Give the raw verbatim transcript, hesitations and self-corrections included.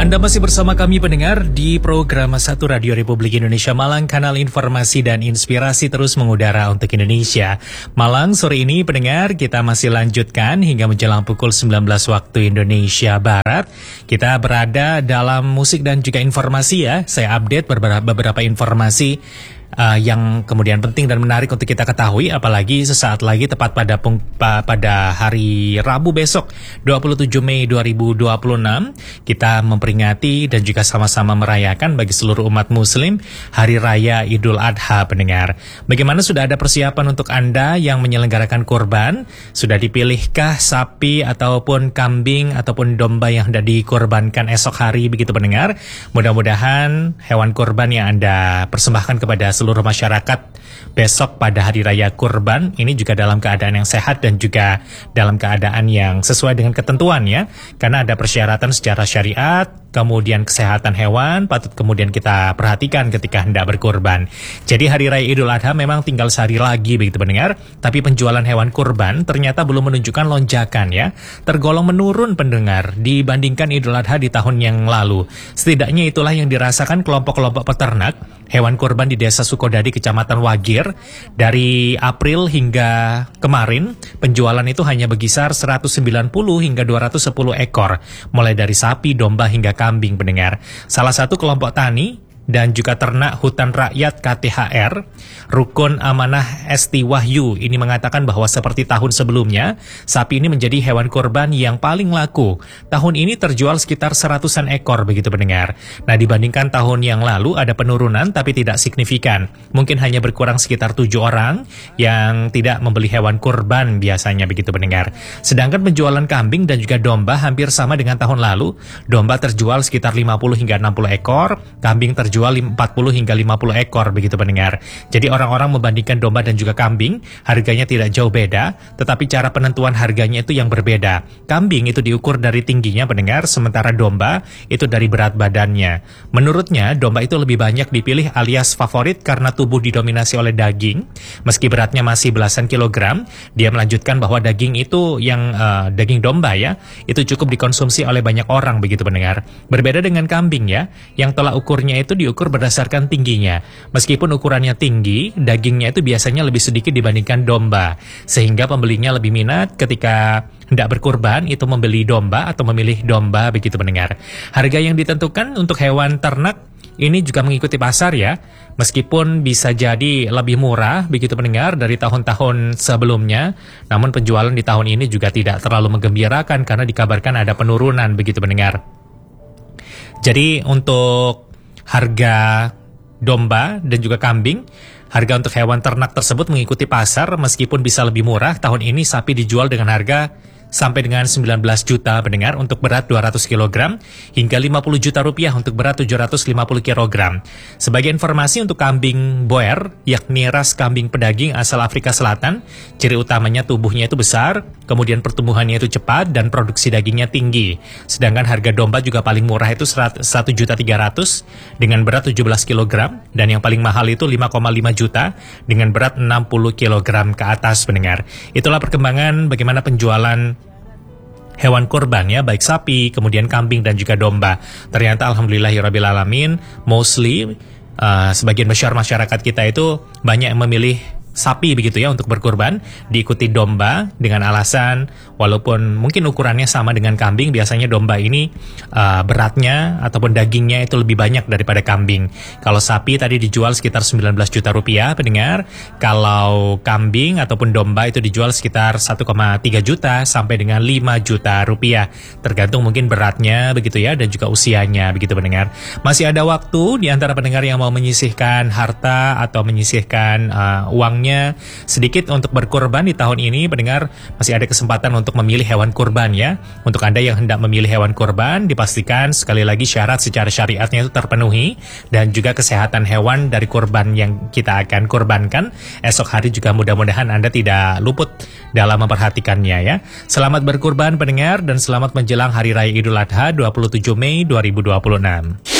Anda masih bersama kami pendengar di program satu Radio Republik Indonesia Malang, kanal informasi dan inspirasi terus mengudara untuk Indonesia. Malang, sore ini pendengar kita masih lanjutkan hingga menjelang pukul sembilan belas waktu Indonesia Barat. Kita berada dalam musik dan juga informasi ya. Saya update beberapa, beberapa informasi Uh, yang kemudian penting dan menarik untuk kita ketahui, apalagi sesaat lagi tepat pada pung, pa, pada hari Rabu besok dua puluh tujuh Mei dua ribu dua puluh enam kita memperingati dan juga sama-sama merayakan bagi seluruh umat muslim Hari Raya Idul Adha pendengar. Bagaimana, sudah ada persiapan untuk Anda yang menyelenggarakan kurban? Sudah dipilihkah sapi ataupun kambing ataupun domba yang hendak dikorbankan esok hari begitu pendengar? Mudah-mudahan hewan kurban yang Anda persembahkan kepada seluruh masyarakat besok pada hari raya kurban ini juga dalam keadaan yang sehat dan juga dalam keadaan yang sesuai dengan ketentuan ya, karena ada persyaratan secara syariat, kemudian kesehatan hewan patut kemudian kita perhatikan ketika hendak berkurban. Jadi hari raya Idul Adha memang tinggal sehari lagi begitu pendengar, tapi penjualan hewan kurban ternyata belum menunjukkan lonjakan ya, tergolong menurun pendengar dibandingkan Idul Adha di tahun yang lalu. Setidaknya itulah yang dirasakan kelompok-kelompok peternak hewan kurban di Desa Sukodadi, Kecamatan Wagir. Dari April hingga kemarin, penjualan itu hanya berkisar seratus sembilan puluh hingga dua ratus sepuluh ekor, mulai dari sapi, domba hingga kambing pendengar. Salah satu kelompok tani dan juga ternak hutan rakyat K T H R, Rukun Amanah Esti Wahyu, ini mengatakan bahwa seperti tahun sebelumnya, sapi ini menjadi hewan kurban yang paling laku. Tahun ini terjual sekitar seratusan ekor begitu pendengar. Nah, dibandingkan tahun yang lalu ada penurunan tapi tidak signifikan. Mungkin hanya berkurang sekitar tujuh orang yang tidak membeli hewan kurban biasanya begitu pendengar. Sedangkan penjualan kambing dan juga domba hampir sama dengan tahun lalu. Domba terjual sekitar lima puluh hingga enam puluh ekor, kambing terjual jual empat puluh hingga lima puluh ekor begitu pendengar. Jadi orang-orang membandingkan domba dan juga kambing, harganya tidak jauh beda, tetapi cara penentuan harganya itu yang berbeda. Kambing itu diukur dari tingginya pendengar, sementara domba itu dari berat badannya. Menurutnya domba itu lebih banyak dipilih alias favorit karena tubuh didominasi oleh daging. Meski beratnya masih belasan kilogram, dia melanjutkan bahwa daging itu yang uh, daging domba ya, itu cukup dikonsumsi oleh banyak orang begitu pendengar. Berbeda dengan kambing ya, yang tolak ukurnya itu diukur berdasarkan tingginya. Meskipun ukurannya tinggi, dagingnya itu biasanya lebih sedikit dibandingkan domba, sehingga pembelinya lebih minat ketika hendak berkurban itu membeli domba atau memilih domba begitu pendengar. Harga yang ditentukan untuk hewan ternak ini juga mengikuti pasar ya, meskipun bisa jadi lebih murah begitu pendengar dari tahun-tahun sebelumnya, namun penjualan di tahun ini juga tidak terlalu menggembirakan karena dikabarkan ada penurunan begitu pendengar. Jadi untuk harga domba dan juga kambing, harga untuk hewan ternak tersebut mengikuti pasar, meskipun bisa lebih murah. Tahun ini sapi dijual dengan harga sampai dengan sembilan belas juta pendengar untuk berat dua ratus kilogram hingga lima puluh juta rupiah untuk berat tujuh ratus lima puluh kilogram. Sebagai informasi untuk kambing Boer, yakni ras kambing pedaging asal Afrika Selatan, ciri utamanya tubuhnya itu besar, kemudian pertumbuhannya itu cepat dan produksi dagingnya tinggi. Sedangkan harga domba juga paling murah itu satu juta tiga ratus dengan berat tujuh belas kilogram, dan yang paling mahal itu lima koma lima juta dengan berat enam puluh kilogram ke atas pendengar. Itulah perkembangan bagaimana penjualan hewan kurban ya, baik sapi, kemudian kambing dan juga domba. Ternyata alhamdulillahirabbil alamin, mostly uh, sebagian besar masyarakat kita itu banyak yang memilih sapi begitu ya untuk berkurban, diikuti domba dengan alasan walaupun mungkin ukurannya sama dengan kambing, biasanya domba ini uh, beratnya ataupun dagingnya itu lebih banyak daripada kambing. Kalau sapi tadi dijual sekitar sembilan belas juta rupiah pendengar, kalau kambing ataupun domba itu dijual sekitar satu koma tiga juta sampai dengan lima juta rupiah, tergantung mungkin beratnya begitu ya dan juga usianya begitu pendengar. Masih ada waktu di antara pendengar yang mau menyisihkan harta atau menyisihkan uh, uang sedikit untuk berkurban di tahun ini pendengar, masih ada kesempatan untuk memilih hewan kurban ya. Untuk Anda yang hendak memilih hewan kurban, dipastikan sekali lagi syarat secara syariatnya itu terpenuhi, dan juga kesehatan hewan dari kurban yang kita akan kurbankan esok hari juga mudah-mudahan Anda tidak luput dalam memperhatikannya ya. Selamat berkurban pendengar dan selamat menjelang Hari Raya Idul Adha dua puluh tujuh Mei dua ribu dua puluh enam.